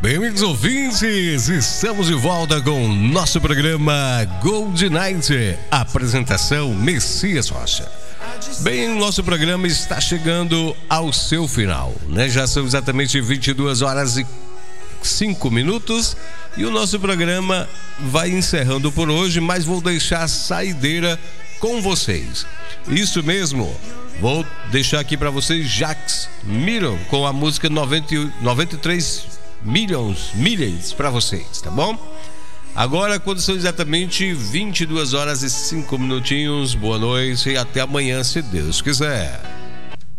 Bem, amigos ouvintes, estamos de volta com o nosso programa Gold Night. Apresentação Messias Rocha. Bem, o nosso programa está chegando ao seu final, né? Já são exatamente 22 horas e 5 minutos e o nosso programa vai encerrando por hoje, mas vou deixar a saideira com vocês. Isso mesmo, vou deixar aqui para vocês Jax Miron com a música 93 milhas para vocês, tá bom? Agora, quando são exatamente 22 horas e 5 minutinhos, boa noite e até amanhã, se Deus quiser.